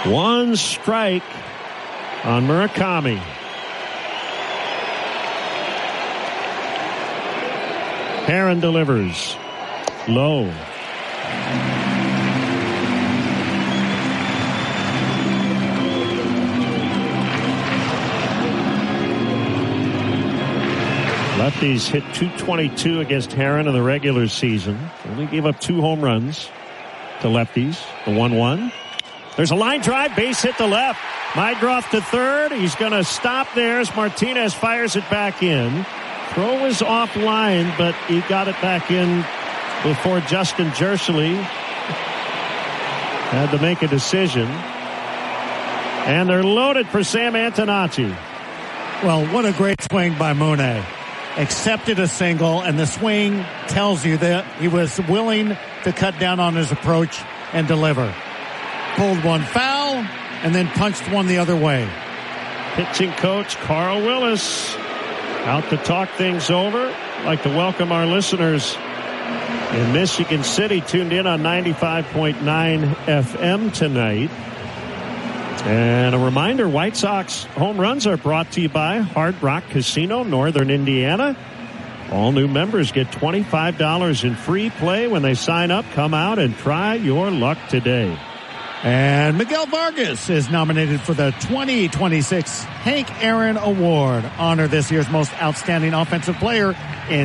One strike on Murakami. Herron delivers. Low. Lefties hit .222 against Herron in the regular season. Only gave up 2 home runs to lefties. The 1-1. There's a line drive, base hit to left. Meidroth to third. He's going to stop there as Martinez fires it back in. Throw was offline, but he got it back in before Justin Jershely had to make a decision. And they're loaded for Sam Antonacci. Well, what a great swing by Mune. Accepted a single, and the swing tells you that he was willing to cut down on his approach and deliver. Pulled one foul, and then punched one the other way. Pitching coach Carl Willis out to talk things over. I'd like to welcome our listeners in Michigan City, tuned in on 95.9 FM tonight. And a reminder, White Sox home runs are brought to you by Hard Rock Casino, Northern Indiana. All new members get $25 in free play when they sign up. Come out and try your luck today. And Miguel Vargas is nominated for the 2026 Hank Aaron Award. Honor this year's most outstanding offensive player in